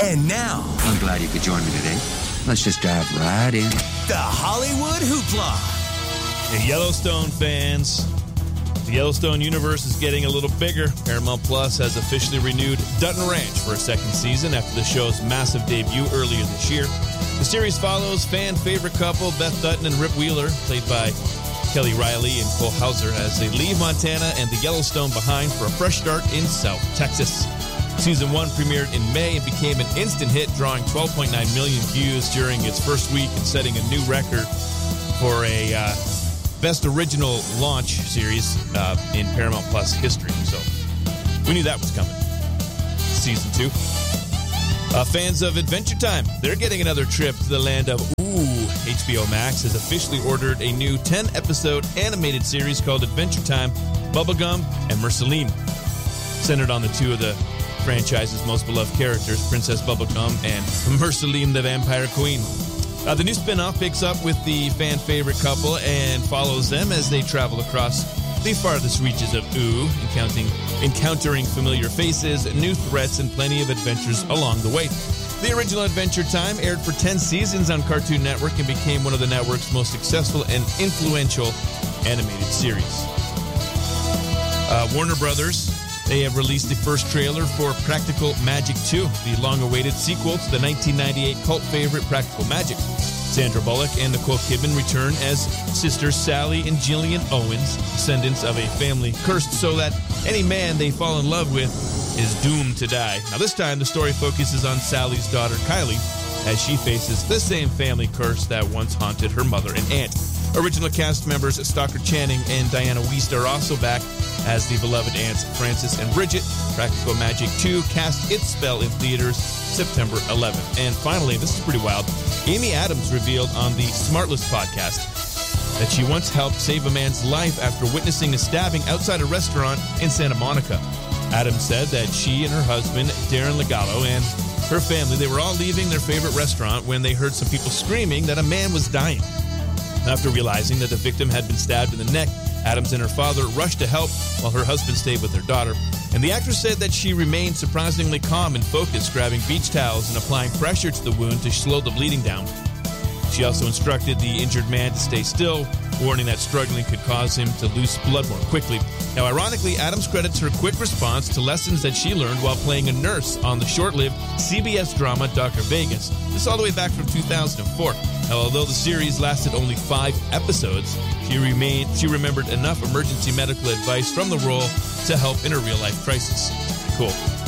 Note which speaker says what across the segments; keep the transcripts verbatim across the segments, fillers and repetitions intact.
Speaker 1: And now,
Speaker 2: I'm glad you could join me today. Let's just dive right in.
Speaker 1: The Hollywood Hoopla.
Speaker 3: Hey, Yellowstone fans, the Yellowstone universe is getting a little bigger. Paramount Plus has officially renewed Dutton Ranch for a second season after the show's massive debut earlier this year. The series follows fan favorite couple Beth Dutton and Rip Wheeler, played by Kelly Riley and Cole Hauser, as they leave Montana and the Yellowstone behind for a fresh start in South Texas. Season one premiered in May and became an instant hit, drawing twelve point nine million views during its first week and setting a new record for a uh, best original launch series uh, in Paramount Plus history. So we knew that was coming. Season two. Uh, fans of Adventure Time, they're getting another trip to the land of ooh. H B O Max has officially ordered a new ten-episode animated series called Adventure Time, Bubblegum and Merceline. Centered on the two of the franchise's most beloved characters, Princess Bubblegum and Merceline the Vampire Queen. Uh, the new spin-off picks up with the fan-favorite couple and follows them as they travel across the farthest reaches of Ooh, encountering, encountering familiar faces, new threats, and plenty of adventures along the way. The original Adventure Time aired for ten seasons on Cartoon Network and became one of the network's most successful and influential animated series. Uh, Warner Brothers, they have released the first trailer for Practical Magic two, the long-awaited sequel to the nineteen ninety-eight cult favorite Practical Magic. Sandra Bullock and Nicole Kidman return as sisters Sally and Gillian Owens, descendants of a family cursed so that any man they fall in love with is doomed to die. Now this time the story focuses on Sally's daughter Kylie as she faces the same family curse that once haunted her mother and aunt. Original cast members Stockard Channing and Diana Wiest are also back as the beloved aunts Frances and Bridget. Practical Magic two cast its spell in theaters September eleventh. And finally, this is pretty wild, Amy Adams revealed on the Smartless podcast that she once helped save a man's life after witnessing a stabbing outside a restaurant in Santa Monica. Adams said that she and her husband, Darren Legallo, and her family, they were all leaving their favorite restaurant when they heard some people screaming that a man was dying. After realizing that the victim had been stabbed in the neck, Adams and her father rushed to help while her husband stayed with their daughter. And the actress said that she remained surprisingly calm and focused, grabbing beach towels and applying pressure to the wound to slow the bleeding down. She also instructed the injured man to stay still, warning that struggling could cause him to lose blood more quickly. Now, ironically, Adams credits her quick response to lessons that she learned while playing a nurse on the short-lived C B S drama Doctor Vegas. This all the way back from two thousand four. Now, although the series lasted only five episodes, she remained she remembered enough emergency medical advice from the role to help in a real-life crisis. Cool.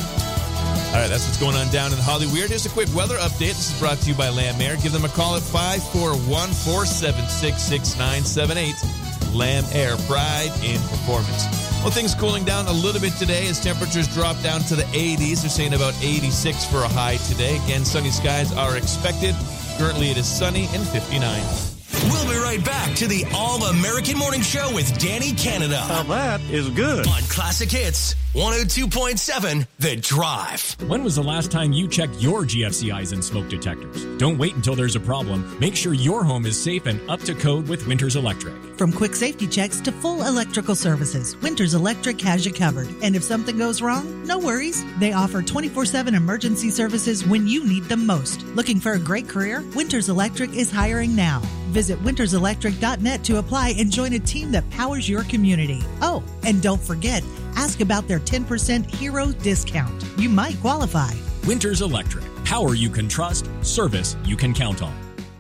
Speaker 3: All right, that's what's going on down in Hollyweird. Here's a quick weather update. This is brought to you by Lamb Air. Give them a call at five four one, four seven six, six nine seven eight. Lamb Air, pride in performance. Well, things cooling down a little bit today as temperatures drop down to the eighties. They're saying about eighty-six for a high today. Again, sunny skies are expected. Currently, it is sunny and fifty-nine.
Speaker 1: We'll be right back to the All-American Morning Show with Danny Canada.
Speaker 4: Now that is good.
Speaker 1: On Classic Hits, one oh two point seven, The Drive.
Speaker 5: When was the last time you checked your G F C Is and smoke detectors? Don't wait until there's a problem. Make sure your home is safe and up to code with Winters Electric.
Speaker 6: From quick safety checks to full electrical services, Winters Electric has you covered. And if something goes wrong, no worries. They offer twenty-four seven emergency services when you need them most. Looking for a great career? Winters Electric is hiring now. Visit winters electric dot net to apply and join a team that powers your community. Oh, and don't forget, ask about their ten percent hero discount. You might qualify.
Speaker 5: Winters Electric. Power you can trust. Service you can count on.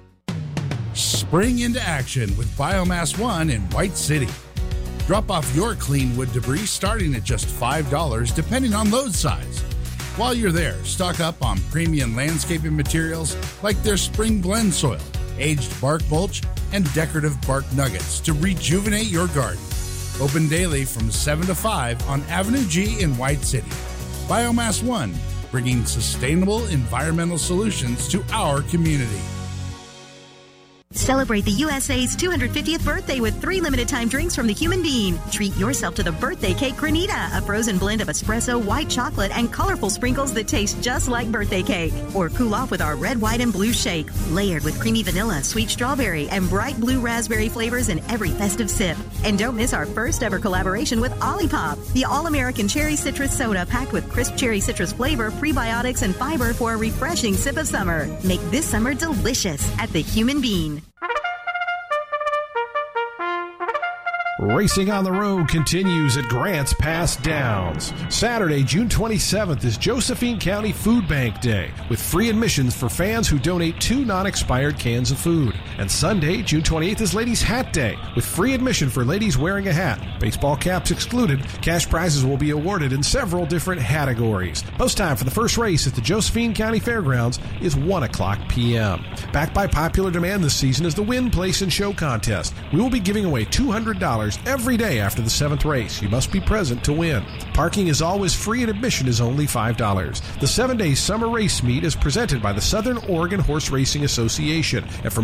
Speaker 7: Spring into action with Biomass One in White City. Drop off your clean wood debris starting at just five dollars depending on load size. While you're there, stock up on premium landscaping materials like their spring blend soil, aged bark mulch, and decorative bark nuggets to rejuvenate your garden. Open daily from seven to five on Avenue G in White City. Biomass One, bringing sustainable environmental solutions to our community.
Speaker 4: Celebrate the U S A's two hundred fiftieth birthday with three limited-time drinks from the Human Bean. Treat yourself to the Birthday Cake Granita, a frozen blend of espresso, white chocolate, and colorful sprinkles that taste just like birthday cake. Or cool off with our red, white, and blue shake, layered with creamy vanilla, sweet strawberry, and bright blue raspberry flavors in every festive sip. And don't miss our first ever collaboration with Olipop, the all-American cherry citrus soda packed with crisp cherry citrus flavor, prebiotics, and fiber for a refreshing sip of summer. Make this summer delicious at the Human Bean.
Speaker 8: Racing on the Road continues at Grants Pass Downs. Saturday, June twenty-seventh is Josephine County Food Bank Day, with free admissions for fans who donate two non-expired cans of food. And Sunday, June twenty-eighth is Ladies' Hat Day, with free admission for ladies wearing a hat. Baseball caps excluded. Cash prizes will be awarded in several different categories. Post time for the first race at the Josephine County Fairgrounds is one o'clock p.m. Backed by popular demand this season is the Win, Place, and Show contest. We will be giving away two hundred dollars every day after the seventh race. You must be present to win. Parking is always free and admission is only five dollars. The seven-day summer race meet is presented by the Southern Oregon Horse Racing Association. And for